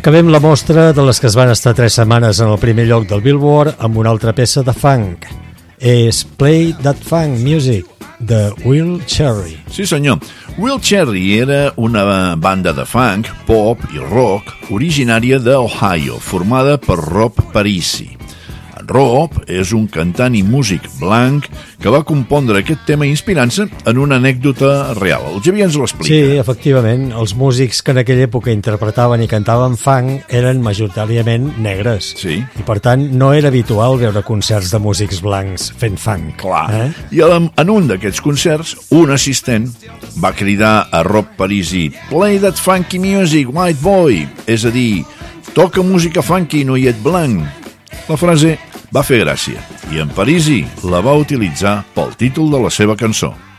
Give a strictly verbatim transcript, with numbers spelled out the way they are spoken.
Acabem la mostra de les que es van estar tres setmanes en el primer lloc del Billboard amb una altra peça de funk. És Play That Funk Music, de Will Cherry. Sí, senyor. Will Cherry era una banda de funk, pop i rock originària d'Ohio, formada per Rob Parisi. Rob és un cantant i músic blanc que va compondre aquest tema inspirant-se en una anècdota real. El Javier ens l'explica. Sí, efectivament. Els músics que en aquella època interpretaven i cantaven funk eren majoritàriament negres. Sí. I per tant no era habitual veure concerts de músics blancs fent funk. Clar. Eh? I en un d'aquests concerts, un assistent va cridar a Rob Parisi: "Play that funky music, white boy", és a dir, toca música funky, noiet blanc. La frase va fer gràcia i en Parisi la va utilitzar pel títol de la seva cançó.